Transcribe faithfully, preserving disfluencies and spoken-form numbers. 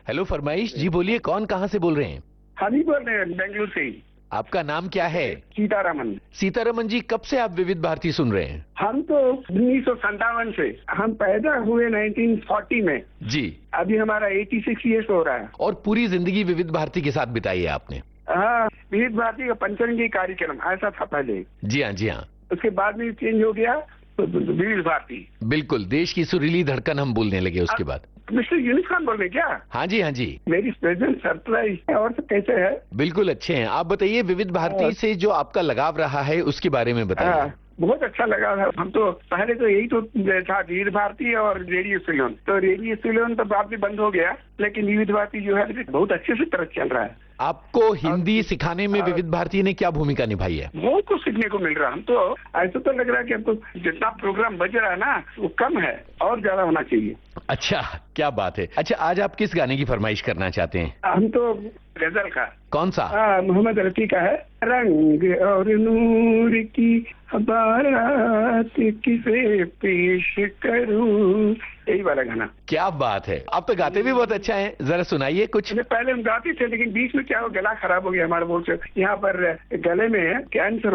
Hello फरमाइश जी, बोलिए कौन कहाँ से बोल रहे हैं? हम ही बोल रहे हैं बेंगलुरु से ही। आपका नाम क्या है? सीतारमन। सीतारमन जी, कब से आप विविध भारती सुन रहे हैं? हम तो उन्नीस सौ संतावन से, हम पैदा हुए नाइनटीन फोर्टी में। जी। अभी हमारा छियासी इयर्स हो रहा है। और पूरी जिंदगी विविध भारती के साथ बिताई है आपने? हाँ, विविध भारती का पंचरंगी कार्यक्रम ऐसा था पहले। जी हाँ, जी हाँ। उसके बाद में चेंज हो गया तो विविध भारती। बिल्कुल, देश की सुरीली धड़कन हम बोलने लगे उसके बाद। मिस्टर यूनिस खान बोल रहे क्या? हाँ जी, हाँ जी। मेरी प्रेजेंट सरप्राइज है। और सब कैसे है? बिल्कुल अच्छे हैं। आप बताइए, विविध भारती से जो आपका लगाव रहा है उसके बारे में बताइए। बहुत अच्छा लगा। हम तो पहले तो यही तो था, विविध भारती और रेडियो सिलोन। तो रेडियो सिलोन तो बाद में बंद हो गया, लेकिन विविध भारती जो है बहुत अच्छे से तरह चल रहा है। आपको हिंदी सिखाने में विविध भारती ने क्या भूमिका निभाई है? बहुत कुछ सीखने को मिल रहा है। हम तो ऐसा तो लग रहा है कि हमको जितना प्रोग्राम बज रहा है ना वो कम है, और ज्यादा होना चाहिए। अच्छा, क्या बात है। अच्छा, आज आप किस गाने की फरमाइश करना चाहते हैं? हम तो गजल का। कौन सा? मोहम्मद रफी का है। रंग और नूर की बारात किसे पेश करूं, यही वाला गाना। क्या बात है, आप तो गाते भी बहुत अच्छा है। जरा सुनाइए कुछ। पहले हम गाते थे, लेकिन बीच में क्या हो, गला खराब हो गया हमारा। बोल से यहाँ पर गले में कैंसर